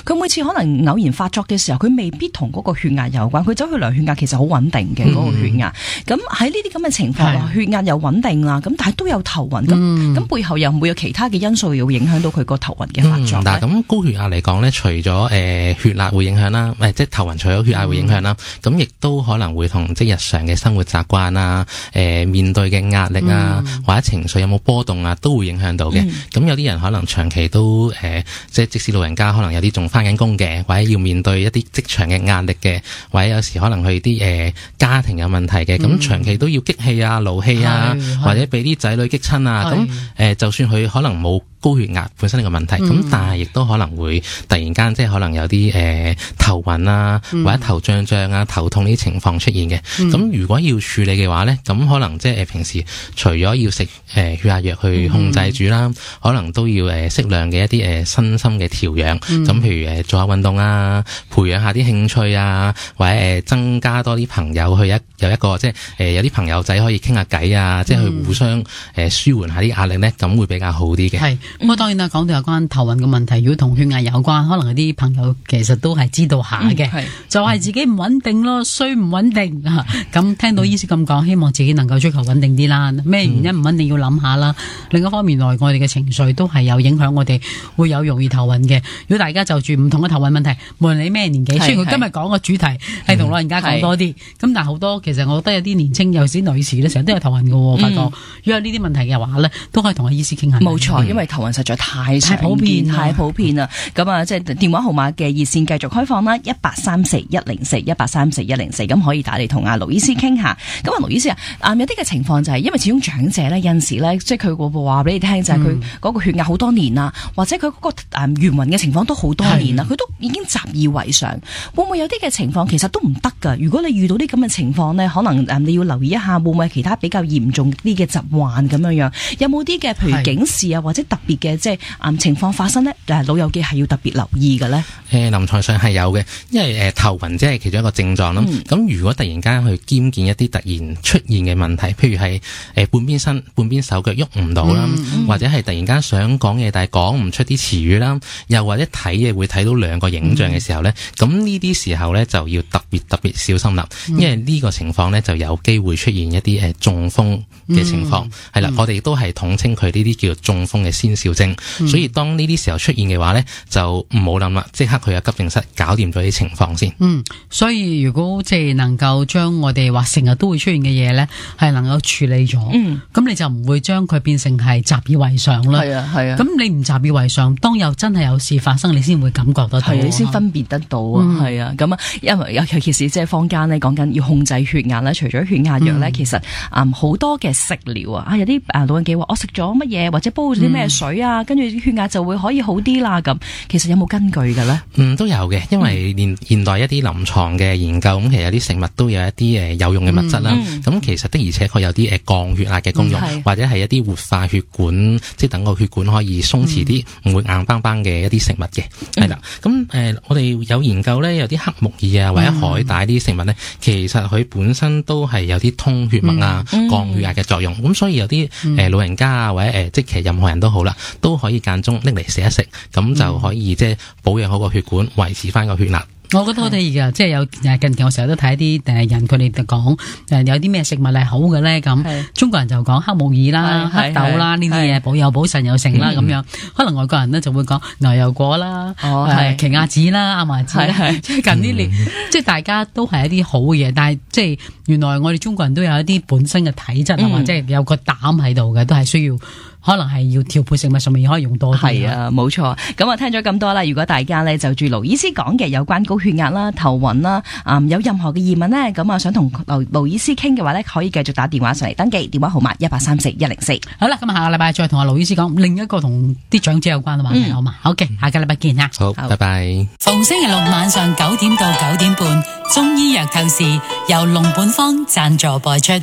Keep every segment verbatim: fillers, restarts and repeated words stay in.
佢每次可能偶然發作嘅時候，佢未必同嗰個血壓有關，佢走去量血壓其實好穩定嘅嗰、嗯、個血壓。咁喺呢啲咁嘅情況，血壓又穩定啦，咁但係都有頭暈，咁咁、嗯、背後又唔會有其他嘅因素要影響到佢個頭暈嘅發作。 嗱、嗯，咁高血壓嚟講咧，除咗誒、呃、血壓會影響啦，誒即係頭暈，除咗血壓會影響啦，咁亦、嗯、都可能會同即係日常嘅生活習慣啊，誒、呃、面對嘅壓力啊，嗯、或者情緒有冇波動啊，都會影響到嘅。咁、嗯、有啲人可能長期都誒、呃，即係即使老人家可能有啲仲翻緊工嘅，或者要面對一啲職場嘅壓力嘅，或者有時可能佢啲誒家庭有問題嘅，咁、嗯、長期都要激氣啊、勞氣啊，或者俾啲仔女激親啊，咁誒、呃、就算佢可能冇高血壓本身呢個問題，咁、嗯、但係亦都可能會突然間即係可能有啲誒、呃、頭暈啊，嗯、或者頭脹脹啊、頭痛呢啲情況出現嘅。咁、嗯、如果要處理嘅話咧，咁可能即係誒平時除咗要食誒、呃、血壓藥去控制住啦，嗯、可能都要誒適量嘅一啲誒、呃、身心嘅調養。咁、嗯、譬如誒做下運動啊，培養下啲興趣啊，或者誒、呃、增加多啲朋友去一有一個即係誒、呃、有啲朋友仔可以傾下偈啊，嗯、即係去互相誒、呃、舒緩下啲壓力咧，咁會比較好啲嘅。 係。咁啊，當然啦，講到有關頭暈嘅問題，如果同血壓有關，可能有啲朋友其實都係知道下嘅，嗯、就係自己唔穩定咯，衰唔穩定啊！咁聽到醫師咁講，希望自己能夠追求穩定啲啦。咩原因唔穩定要諗下啦。嗯、另一方面，內我哋嘅情緒都係有影響，我哋會有容易頭暈嘅。如果大家就住唔同嘅頭暈問題，無論你咩年紀，雖然我今日講個主題係同老人家講多啲，咁、嗯、但係好多其實我覺得有啲年青尤其是女士咧，成日都有頭暈嘅，發覺、嗯、如果有呢啲問題嘅話咧，都可以同阿醫師傾下。冇錯，因為頭暈實在太太普遍， 太普遍啦。咁啊，即係電話號碼嘅熱線繼續開放啦，一八三四一零四一八三四一零四，咁可以打嚟同阿盧醫師傾下。咁啊，盧醫師啊，啊有啲嘅情況就係、是、因為始終長者咧，有陣時咧，即係佢會話俾你聽，就係佢嗰個血壓好多年啦，嗯、或者佢嗰個誒眩暈嘅情況都好多年啦，佢的都已經習以為常。會唔會有啲嘅情況其實都唔得噶？如果你遇到啲咁嘅情況呢，可能誒你要留意一下，會唔會其他比較嚴重啲嘅疾患咁樣樣？有冇啲嘅譬如警示啊，或者特別嘅即係誒情況發生呢？誒老友記係要特別留意嘅咧。誒臨床上係有嘅，因為誒、呃、頭暈即係其中一個症狀啦。咁、嗯、如果突然間去兼見一啲突然出現嘅問題，譬如係誒、呃、半邊身、半邊手腳喐唔到啦，嗯嗯、或者係突然間想講嘢但係講唔出啲詞語啦，又或者睇嘢會睇到兩個影像嘅時候咧，咁呢啲時候咧就要特別特別小心啦，嗯、因為呢個情況咧就有機會出現一啲誒、呃、中風嘅情況，係啦、嗯，我哋都係統稱佢呢啲叫做中風嘅先兆症，嗯、所以當呢啲時候出現嘅話咧，就唔好諗啦，即刻去急症室搞掂咗啲情況先。嗯， 所以如果即係能夠將我哋話成日都會出現嘅嘢咧，係能夠處理咗，嗯，咁你就唔會將佢變成係習以為常啦。係啊，係啊。咁你唔習以為常，當有真係有事發生，你先會感覺得到，係你先分別得到啊。係、嗯、啊，咁啊，因為尤其是即係坊間咧講緊要控制血壓咧，除咗血壓藥咧，嗯、其實啊好、嗯、多嘅食療啊，啊有啲啊老人家話我食咗乜嘢或者煲咗啲咩水啊，跟住啲血壓就會可以好啲啦。咁其實有冇根據嘅咧？ 嗯，都有嘅，因為現現代一啲臨床嘅研究，咁其實有啲食物都有一啲誒有用嘅物質啦。咁、嗯、其實的而且確有啲誒降血壓嘅功用，嗯、或者係一啲活化血管，即係等個血管可以鬆弛啲，唔、嗯、會硬邦邦嘅一啲食物嘅，係啦、嗯。咁誒、呃，我哋有研究咧，有啲黑木耳啊或者海帶啲食物咧，嗯、其實佢本身都係有啲通血脈啊、嗯、降血壓嘅作用。咁、嗯、所以有啲誒、嗯呃、老人家啊或者誒、呃、即係其實任何人都好啦，都可以間中拎嚟食一食，咁就可以、嗯、即係保養好個血管，維持翻個血壓。 我覺得好得意噶，即係有近期我成日都睇一啲誒人佢哋就講誒有啲咩食物係好嘅咧咁，是中國人就講黑木耳啦、黑豆啦呢啲嘢補又補腎又成啦咁樣，可能外國人咧就會講牛油果啦、誒奇亞籽啦、亞麻籽啦，即係近呢年即係大家都係一啲好嘅嘢，但係即係原來我哋中國人都有一啲本身嘅體質啊嘛，即係、嗯、有個膽喺度嘅，都係需要。可能係要調配食物上面可以用多啲。係啊，冇錯。咁啊，聽咗咁多啦。如果大家咧就住盧醫師講嘅有關高血壓啦、頭暈啦，啊、嗯、有任何嘅疑問呢，咁啊想同盧盧醫師傾嘅話呢，可以繼續打電話上嚟登記，電話號碼一八三四一零四。好啦，咁啊下個禮拜再同阿盧醫師講另一個同啲長者有關嘅話題，嗯、好嘛？好嘅，下個禮拜見啦。 好，拜拜。 逢星期六晚上九點到九點半，中醫藥透視由龍本方贊助播出。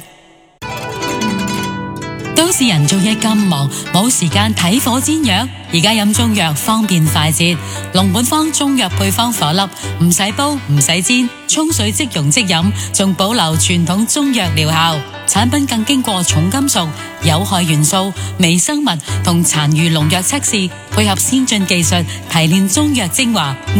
都市人做嘢咁忙，冇時間睇火煎藥。而家飲中藥方便快捷，龍本方中藥配方顆粒，唔使煲唔使煎，沖水即溶即飲，仲保留傳統中藥療效。產品更經過重金屬、有害元素、微生物同殘餘農藥測試，配合先進技術提煉中藥精華。